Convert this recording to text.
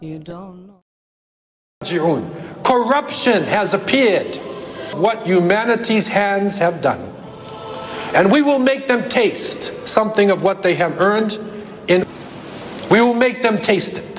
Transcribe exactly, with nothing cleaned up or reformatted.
You don't know. Corruption has appeared, what humanity's hands have done. And we will make them taste something of what they have earned. In, we will make them taste it.